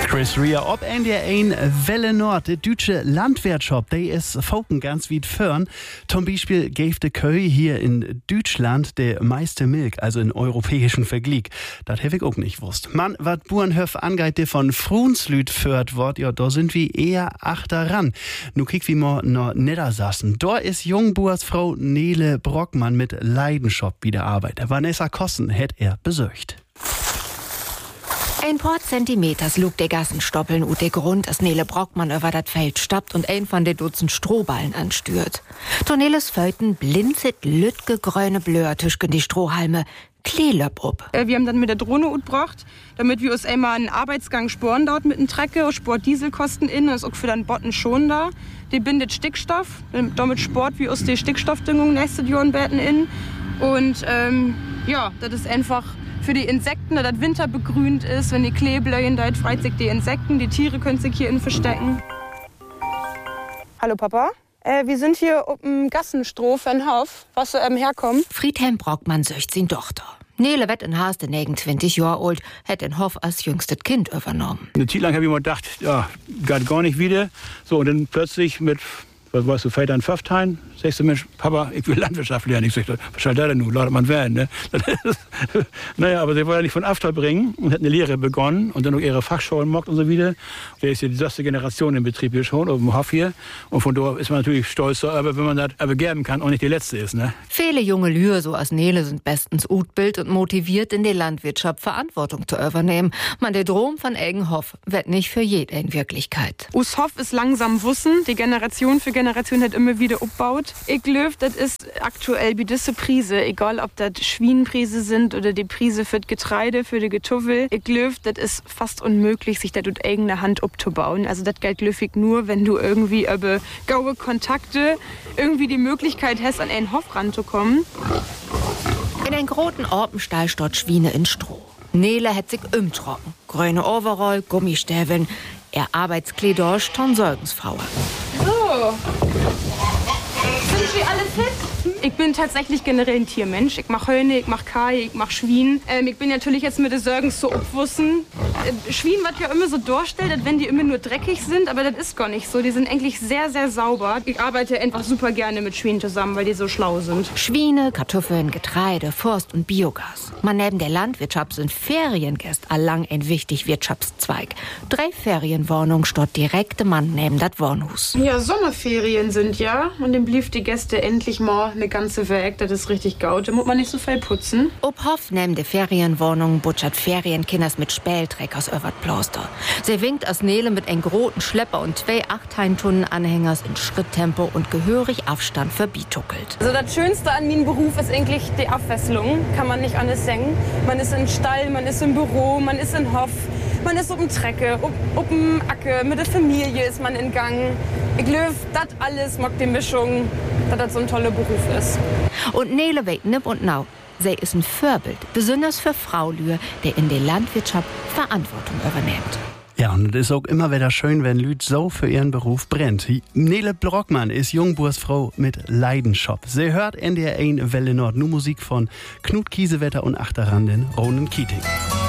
Chris Rea, ob NDR 1 Welle Nord, der deutsche Landwirtschaft, der ist Foken ganz weit fern. Zum Beispiel gäbe die Köhe hier in Deutschland der meiste Milch, also in europäischen Vergleich. Das hätte ich auch nicht gewusst. Man, was Burenhöf angeht, der von Frunslüt führt wird, ja, da sind wir eher achteran. Nu kick wie mal nach Niedersachsen. Da ist Jungbursfrau Nele Brockmann mit Leidenschaft wieder arbeitet. Vanessa Kossen hätt er besucht. Ein paar Zentimeters lug der Gassenstoppeln ut der Grund, als Nele Brockmann über das Feld stappt und ein von den Dutzend Strohballen anstört. Toneles Föten blinzet lütge grüne Blöhr tüschgen die Strohhalme, Kleelöpp ob. Wir haben dann mit der Drohne utbracht, damit wir uns einmal einen Arbeitsgang sporen dort mit dem Trecker, sport Dieselkosten in, das ist auch für den Botten schon da. Die bindet Stickstoff, damit sport wir uns die Stickstoffdüngung nächstes Jahr in Betten in. Und ja, das ist einfach für die Insekten, da das Winter begrünt ist, wenn die Kleebläuen, da freut sich die Insekten, die Tiere können sich hier innen verstecken. Hallo Papa, wir sind hier auf dem Gassenstroh von Hof, was herkommt. Friedhelm Brockmann söcht sin Tochter. Nele wird in Haas den 20 Jahre alt, hat den Hof als jüngstes Kind übernommen. Eine Zeit lang habe ich mir gedacht, ja, geht gar nicht wieder. So, und dann plötzlich mit, was weißt du, Väter in Pfafftein, sagst du, Mensch, Papa, ich will Landwirtschaft lernen. Ich sag, was soll das denn nun? Lautet man werden, ne? Naja, aber sie wollte ja nicht von After bringen und hat eine Lehre begonnen und dann noch ihre Fachschule mockt und so wieder. Der ist ja die erste Generation im Betrieb hier schon, auf dem Hof hier. Und von da ist man natürlich stolz, aber wenn man das begerben kann, auch nicht die Letzte ist, ne? Viele junge Lühe, so als Nele, sind bestens utbild und motiviert, in der Landwirtschaft Verantwortung zu übernehmen. Man, der Drom von Eggenhof wird nicht für jeden Wirklichkeit. Us Hof ist langsam wussen, die Generation für Generation hat immer wieder aufgebaut. Ich glaube, das ist aktuell wie diese Prise, egal ob das Schwienenprise sind oder die Prise für das Getreide, für die Getuffel. Ich glaube, das ist fast unmöglich, sich das mit eigener Hand abzubauen. Also das gilt löfig nur, wenn du irgendwie über gaue Kontakte irgendwie die Möglichkeit hast, an einen Hof ranzukommen. In einen großen Orpenstall steht Schwiene in Stroh. Nele hat sich trocken. Grüne Overall, Gummistäveln. Er Arbeitskleider, Tonsorgensfrau. So. Sind Sie alle fit? Ich bin tatsächlich generell ein Tiermensch. Ich mach Höne, ich mach Kai, ich mach Schwien. Ich bin natürlich jetzt mit den Sorgens so abwussen. Schwien wird ja immer so dargestellt, als wenn die immer nur dreckig sind, aber das ist gar nicht so. Die sind eigentlich sehr, sehr sauber. Ich arbeite einfach super gerne mit Schwien zusammen, weil die so schlau sind. Schwiene, Kartoffeln, Getreide, Forst und Biogas. Man neben der Landwirtschaft sind Feriengäste allang ein wichtig Wirtschaftszweig. 3 Ferienwohnungen steht direkt Mann neben das Wohnhaus. Ja, Sommerferien sind ja. Und dann blieb die Gäste endlich mal eine ganze Weg. Das ist richtig gaut. Da muss man nicht so viel putzen. Ob Hof neben der Ferienwohnung butschert Ferienkinders mit Spältreck aus Övertploster. Sie winkt aus Nele mit einem großen Schlepper und 2 8-Tonnen-Anhängers in Schritttempo und gehörig Abstand verbietuckelt. Also das Schönste an meinem Beruf ist eigentlich die Abwechslung. Kann man nicht anders sagen. Man ist im Stall, man ist im Büro, man ist in Hof, man ist auf dem Trecke, auf dem Acker, mit der Familie ist man in Gang. Ich glaube, das alles mag die Mischung, dass das so ein toller Beruf ist. Und Nele weht nipp und nau. Sie ist ein Vorbild, besonders für Frau Lühr, der in der Landwirtschaft Verantwortung übernimmt. Ja, und es ist auch immer wieder schön, wenn Lüd so für ihren Beruf brennt. Nele Brockmann ist Jungbursfrau mit Leidenschaft. Sie hört NDR 1 Welle Nord, nur Musik von Knut Kiesewetter und Achterrandin Ronen Keating.